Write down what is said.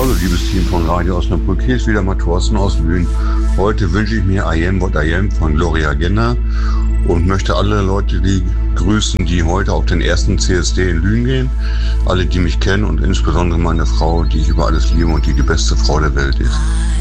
Hallo liebes Team von Radio Osnabrück, hier ist wieder mal Thorsten aus Lünen. Heute wünsche ich mir I Am What I Am von Gloria Gaynor und möchte alle Leute grüßen, die heute auf den ersten CSD in Lünen gehen. Alle, die mich kennen und insbesondere meine Frau, die ich über alles liebe und die die beste Frau der Welt ist.